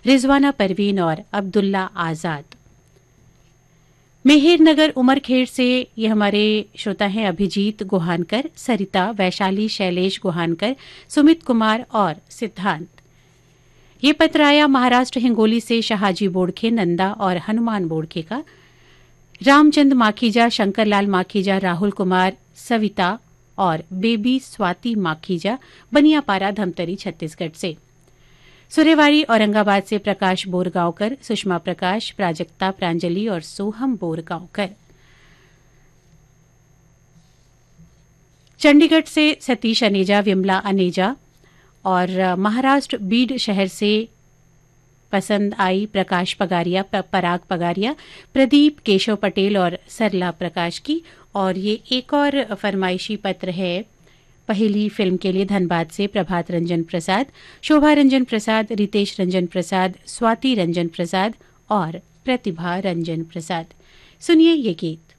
रिजवाना परवीन और अब्दुल्ला आज़ाद। मेहरनगर उमरखेड़ से ये हमारे श्रोता हैं अभिजीत गुहानकर, सरिता, वैशाली, शैलेश गुहानकर, सुमित कुमार और सिद्धांत। ये पत्र आया महाराष्ट्र हिंगोली से शाहजी बोड़खे, नंदा और हनुमान बोड़खे का। रामचंद माखीजा, शंकरलाल माखीजा, राहुल कुमार, सविता और बेबी स्वाति माखीजा, बनियापारा, धमतरी, छत्तीसगढ़ से। सुरेवाड़ी औरंगाबाद से प्रकाश बोरगांवकर, सुषमा प्रकाश, प्राजक्ता, प्रांजलि और सोहम बोरगांवकर। चंडीगढ़ से सतीश अनेजा, विमला अनेजा और महाराष्ट्र बीड शहर से पसंद आई प्रकाश पगारिया, पराग पगारिया, प्रदीप, केशव पटेल और सरला प्रकाश की। और ये एक और फरमाइशी पत्र है पहली फिल्म के लिए धनबाद से प्रभात रंजन प्रसाद, शोभा रंजन प्रसाद, रितेश रंजन प्रसाद, स्वाति रंजन प्रसाद और प्रतिभा रंजन प्रसाद। सुनिए ये गीत।